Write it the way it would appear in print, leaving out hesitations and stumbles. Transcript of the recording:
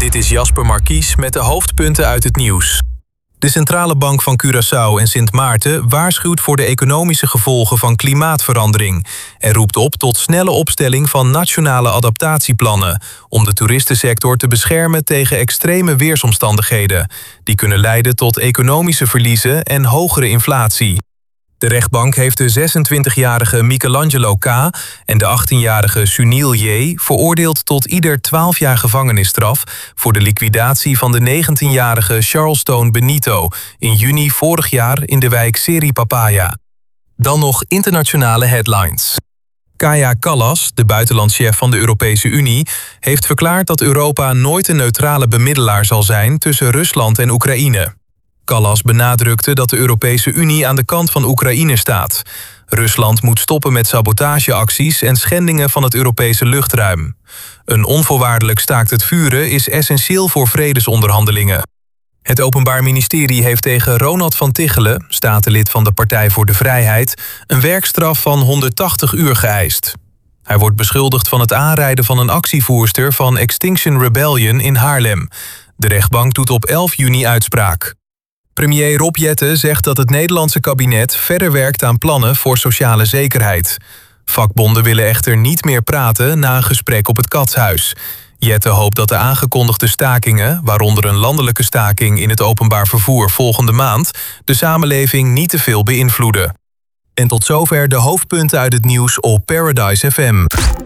Dit is Jasper Markies met de hoofdpunten uit het nieuws. De Centrale Bank van Curaçao en Sint Maarten waarschuwt voor de economische gevolgen van klimaatverandering en roept op tot snelle opstelling van nationale adaptatieplannen om de toeristensector te beschermen tegen extreme weersomstandigheden. Die kunnen leiden tot economische verliezen en hogere inflatie. De rechtbank heeft de 26-jarige Michelangelo K. en de 18-jarige Sunil J. veroordeeld tot ieder 12 jaar gevangenisstraf voor de liquidatie van de 19-jarige Charleston Benito in juni vorig jaar in de wijk Seri Papaya. Dan nog internationale headlines. Kaja Kallas, de buitenlandschef van de Europese Unie, heeft verklaard dat Europa nooit een neutrale bemiddelaar zal zijn tussen Rusland en Oekraïne. Kallas benadrukte dat de Europese Unie aan de kant van Oekraïne staat. Rusland moet stoppen met sabotageacties en schendingen van het Europese luchtruim. Een onvoorwaardelijk staakt het vuren is essentieel voor vredesonderhandelingen. Het Openbaar Ministerie heeft tegen Ronald van Tichelen, statenlid van de Partij voor de Vrijheid, een werkstraf van 180 uur geëist. Hij wordt beschuldigd van het aanrijden van een actievoerster van Extinction Rebellion in Haarlem. De rechtbank doet op 11 juni uitspraak. Premier Rob Jetten zegt dat het Nederlandse kabinet verder werkt aan plannen voor sociale zekerheid. Vakbonden willen echter niet meer praten na een gesprek op het Katshuis. Jetten hoopt dat de aangekondigde stakingen, waaronder een landelijke staking in het openbaar vervoer volgende maand, de samenleving niet te veel beïnvloeden. En tot zover de hoofdpunten uit het nieuws op Paradise FM.